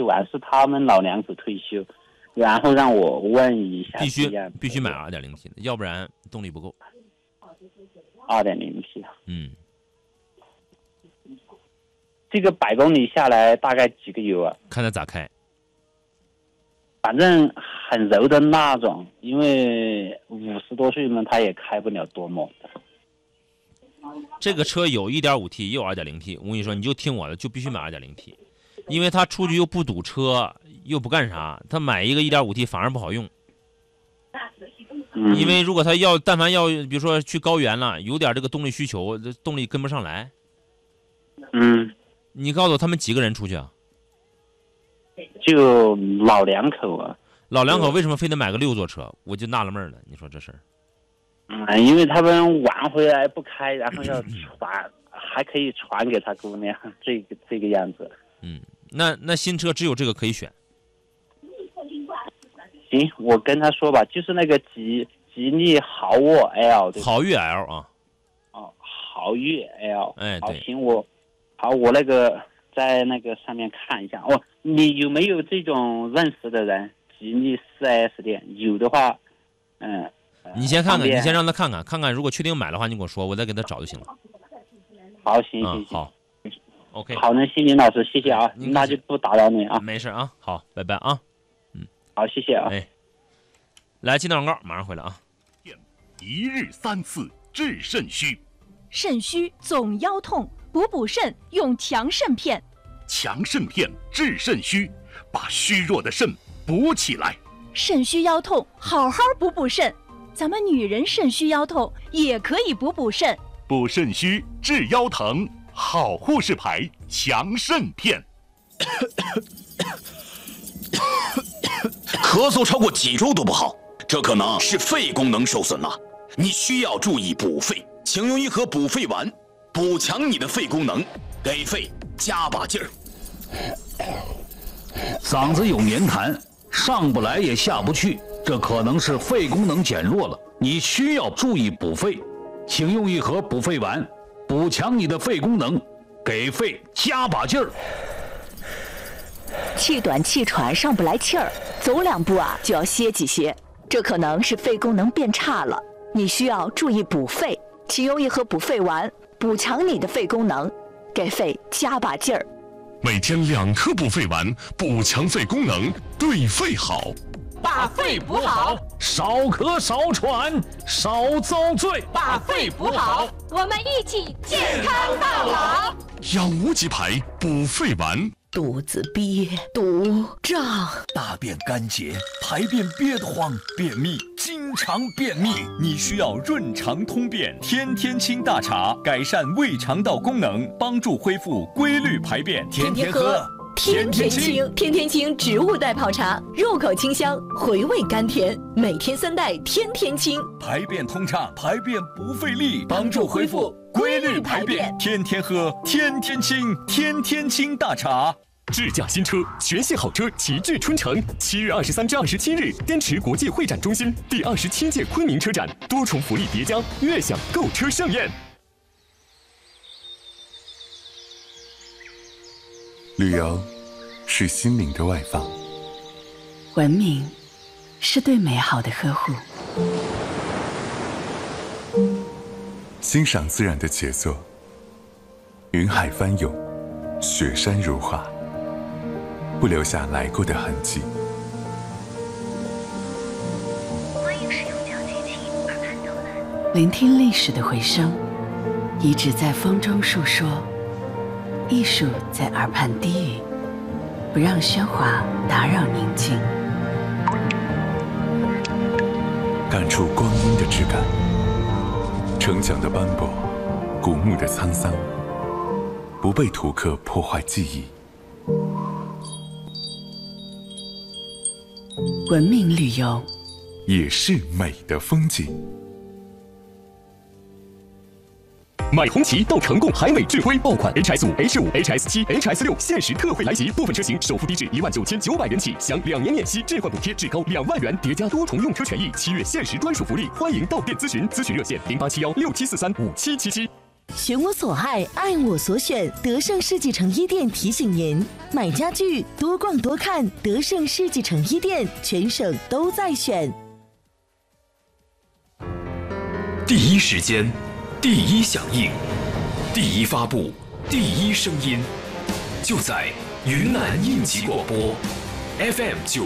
休完，是他们老娘子退休，然后让我问一下， 必须买 2.0T 的，要不然动力不够。 2.0T，这个100公里下来大概几个油啊？ 看他咋开。 反正很柔的那种，因为50多岁嘛，他也开不了多猛的。 这个车有 1.5T 也有 2.0T， 我跟你说，你就听我的，就必须买 2.0T， 因为他出去又不堵车，又不干啥，他买一个 1.5T 反而不好用。因为如果他但凡要，比如说去高原了，有点这个动力需求，动力跟不上来。你告诉我他们几个人出去啊？ 就老两口啊。 老两口为什么非得买个6座车？我就纳了闷了。你说这事儿？ 因为他们玩回来不开，然后要传，还可以传给他姑娘，这个样子。 那新车只有这个可以选。 行，我跟他说吧，就是那个吉利豪沃 L， 对吧？ 豪越 L 啊。 豪越 L。 对。 行，我那个在那个上面看一下。你有没有这种认识的人？吉利 4S 店有的话， 你先看看，你先让他看看，如果确定买的话，你跟我说，我再给他找就行了。 好，行。 好 ，OK。 好，那谢林老师，谢谢啊，那就不打扰你啊。 没事啊，好，拜拜啊。 好，谢谢啊。 来，进段广告，马上回来啊。 一日3次治肾虚， 肾虚总腰痛，补肾用强肾片。 强肾片治肾虚，把虚弱的肾补起来。 肾虚腰痛，好好补肾。咱们女人肾虚腰痛也可以补肾。 补肾虚治腰疼，好护士牌强肾片。 咳嗽超过几周都不好，这可能是肺功能受损了。你需要注意补肺，请用一盒补肺丸，补强你的肺功能，给肺加把劲儿。 嗓子有黏痰，上不来也下不去，这可能是肺功能减弱了。你需要注意补肺，请用一盒补肺丸，补强你的肺功能，给肺加把劲儿。 气短气喘上不来气儿，走2步就要歇几歇，这可能是肺功能变差了。你需要注意补肺，请用一盒补肺丸，补强你的肺功能，给肺加把劲儿。 每天2颗补肺丸，补强肺功能，对肺好。 把肺补好， 少咳少喘少遭罪。 把肺补好，我们一起健康到老。 养无极牌补肺丸。 肚子憋、堵、胀， 大便干结，排便憋得慌，便秘，经常便秘，你需要润肠通便天天清大茶，改善胃肠道功能，帮助恢复规律排便。天天喝天天清，天天清植物代泡茶，入口清香，回味甘甜，每天3袋，天天清， 排便通畅，排便不费力，帮助恢复规律排便。天天喝天天清，天天清大茶。 智驾新车，全系好车齐聚春城。7月23至27日，滇池国际会展中心第27届昆明车展，多重福利叠加，悦享购车盛宴。 旅游是心灵的外放， 文明是对美好的呵护， 欣赏自然的杰作，云海翻涌，雪山如画，不留下来过的痕迹。 欢迎使用脚机器耳畔导览，聆听历史的回声，遗址在风中述说，艺术在耳畔低语，不让喧哗打扰宁静。 感触光阴的质感，城墙的斑驳，古墓的沧桑，不被图刻破坏记忆。 文明旅游也是美的风景。 买红旗到成贡海美智辉爆款 HS5、H5、HS7、HS6限时特惠来袭，部分车型首付低至19900元起，享2年免息置换补贴至高2万元，叠加多重用车权益。7月限时专属福利，欢迎到店咨询，咨询热线087167435777。 寻我所爱，爱我所选。德胜世纪城1店提醒您：买家具多逛多看，德胜世纪城1店，全省都在选。 第一时间，第一响应，第一发布，第一声音，就在云南应急广播 FM9。